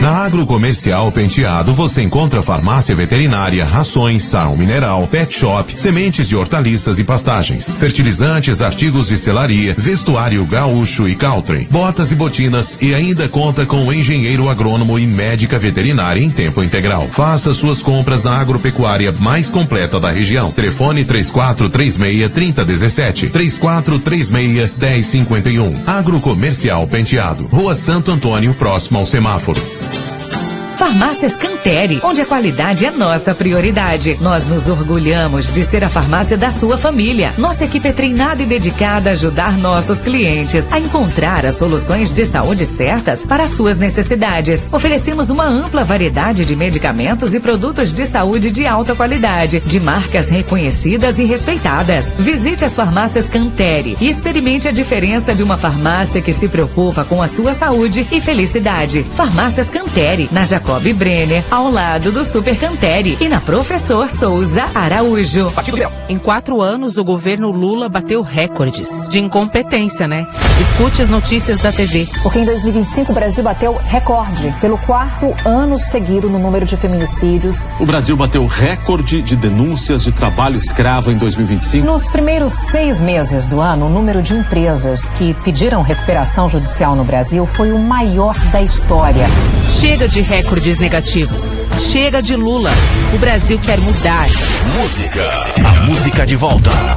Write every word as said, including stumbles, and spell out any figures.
Na Agrocomercial Penteado você encontra farmácia veterinária, rações, sal mineral, pet shop, sementes de hortaliças e pastagens, fertilizantes, artigos de selaria, vestuário gaúcho e country, botas e botinas e ainda conta com o engenheiro agrônomo e médica veterinária em tempo integral. Faça suas compras na agropecuária mais completa da região. Telefone três quatro três seis, três zero um sete, três quatro três seis, um zero cinco um. Agrocomercial Penteado, Rua Santo Antônio, próximo ao semáforo. Farmácias Canteri, onde a qualidade é nossa prioridade. Nós nos orgulhamos de ser a farmácia da sua família. Nossa equipe é treinada e dedicada a ajudar nossos clientes a encontrar as soluções de saúde certas para as suas necessidades. Oferecemos uma ampla variedade de medicamentos e produtos de saúde de alta qualidade, de marcas reconhecidas e respeitadas. Visite as farmácias Canteri e experimente a diferença de uma farmácia que se preocupa com a sua saúde e felicidade. Farmácias Canteri, na Jacob Brenner, ao lado do Super Canteri e na Professor Souza Araújo. Em quatro anos, o governo Lula bateu recordes de incompetência, né? Escute as notícias da T V. Porque em dois mil e vinte e cinco o Brasil bateu recorde pelo quarto ano seguido no número de feminicídios. O Brasil bateu recorde de denúncias de trabalho escravo em dois mil e vinte e cinco. Nos primeiros seis meses do ano, o número de empresas que pediram recuperação judicial no Brasil foi o maior da história. Chega de recordes negativos. Chega de Lula. O Brasil quer mudar. Música. A música de volta.